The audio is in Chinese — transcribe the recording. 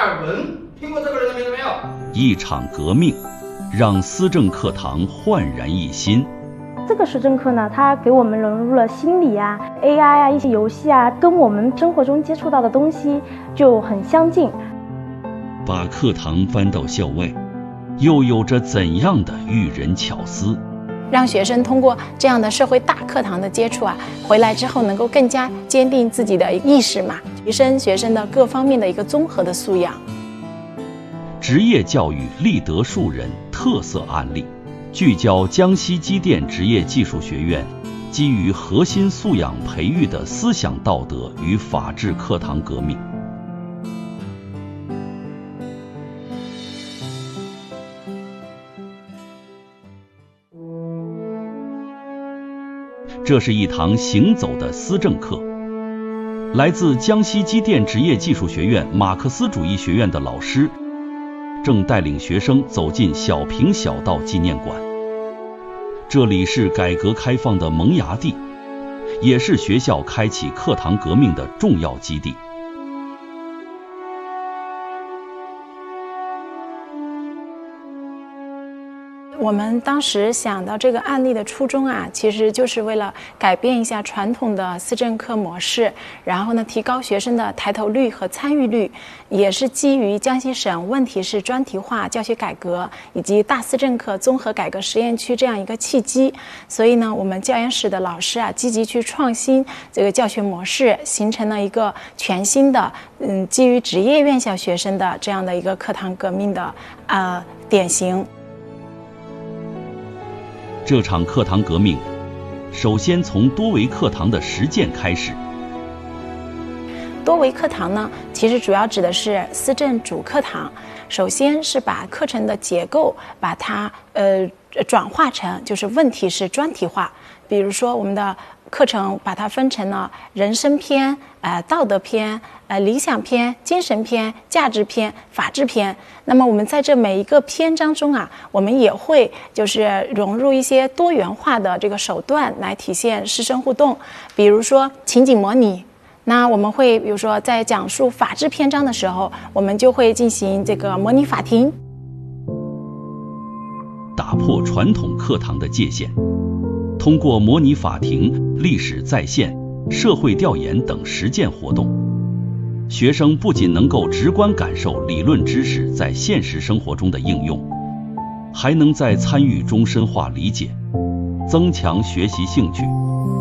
尔文，听过这个人的名字没有？ 一场革命，让思政课堂焕然一新。 这个思政课呢，它给我们融入了心理啊、AI 啊、一些游戏啊，跟我们生活中接触到的东西就很相近。 把课堂搬到校外，又有着怎样的育人巧思？ 让学生通过这样的社会大课堂的接触啊，回来之后能够更加坚定自己的意识嘛，提升学生的各方面的一个综合的素养。 职业教育立德树人特色案例，聚焦江西机电职业技术学院基于核心素养培育的思想道德与法治课堂革命。这是一堂行走的思政课，来自江西机电职业技术学院马克思主义学院的老师正带领学生走进小平小道纪念馆。这里是改革开放的萌芽地，也是学校开启课堂革命的重要基地。 我们当时想到这个案例的初衷啊，其实就是为了改变一下传统的思政课模式，然后呢，提高学生的抬头率和参与率，也是基于江西省问题式专题化教学改革以及大思政课综合改革实验区这样一个契机。所以呢，我们教研室的老师啊，积极去创新这个教学模式，形成了一个全新的基于职业院校学生的这样的一个课堂革命的典型。 这场课堂革命，首先从多维课堂的实践开始。 多维课堂呢，其实主要指的是思政主课堂。首先是把课程的结构，把它转化成就是问题式专题化。比如说我们的课程把它分成了人生篇、道德篇、理想篇、精神篇、价值篇、法治篇。那么我们在这每一个篇章中啊，我们也会就是融入一些多元化的这个手段来体现师生互动，比如说情景模拟。那我们会比如说在讲述法治篇章的时候，我们就会进行这个模拟法庭， 打破传统课堂的界限。通过模拟法庭、历史再现、社会调研等实践活动，学生不仅能够直观感受理论知识在现实生活中的应用，还能在参与中深化理解，增强学习兴趣，